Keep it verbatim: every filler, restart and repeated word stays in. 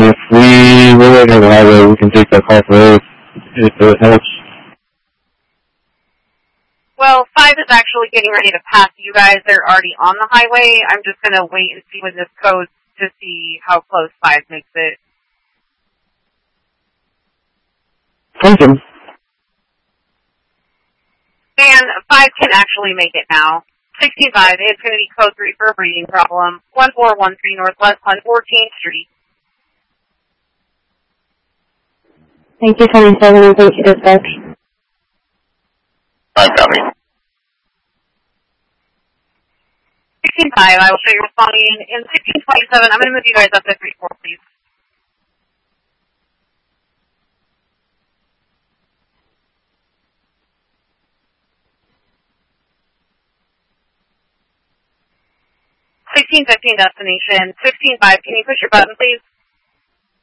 if we really have a highway, we can take that call for Earth, if it helps. Well, five is actually getting ready to pass you guys. They're already on the highway. I'm just going to wait and see when this goes to see how close five makes it. Thank you. And five can actually make it now. sixty-five, it's going to be code three for a breathing problem. one four one three Northwest on fourteenth Street. Thank you, seventy-seven, and thank you, dispatch. I copy. sixteen five, I will show you responding. In sixteen twenty-seven, I'm going to move you guys up to three four, please. sixteen fifteen destination. sixteen five, can you push your button, please?